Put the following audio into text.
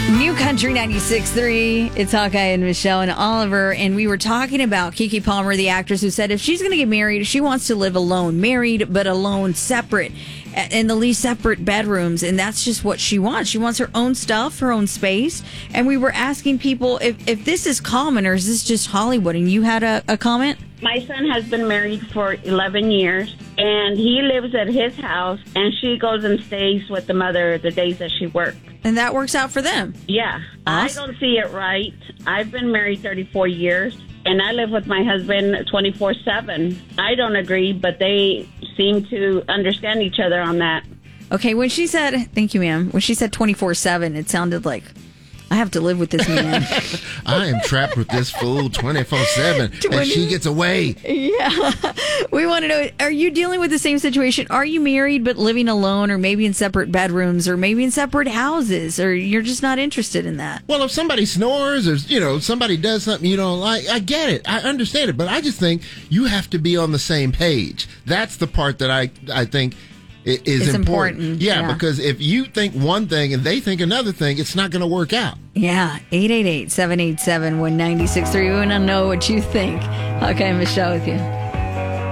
New Country 96.3. It's Hawkeye and Michelle and Oliver. And we were talking about Keke Palmer, the actress, who said if she's going to get married, she wants to live alone. Married, but alone, separate. In the least separate bedrooms. And that's just what she wants. She wants her own stuff, her own space. And we were asking people if this is common or is this just Hollywood? And you had a comment? My son has been married for 11 years, and he lives at his house, and she goes and stays with the mother the days that she works. And that works out for them. Yeah. Awesome. I don't see it right. I've been married 34 years, and I live with my husband 24/7. I don't agree, but they seem to understand each other on that. Okay, when she said, thank you, ma'am, when she said 24/7, it sounded like, I have to live with this man. I am trapped with this fool 24/7, and she gets away. Yeah. We want to know, are you dealing with the same situation? Are you married but living alone, or maybe in separate bedrooms, or maybe in separate houses, or you're just not interested in that? Well, if somebody snores or, somebody does something you don't like, I get it. I understand it. But I just think you have to be on the same page. That's the part that I think is important. Yeah, because if you think one thing and they think another thing, it's not going to work out. Yeah, 888-787-1963. We want to know what you think. Okay, Michelle with you.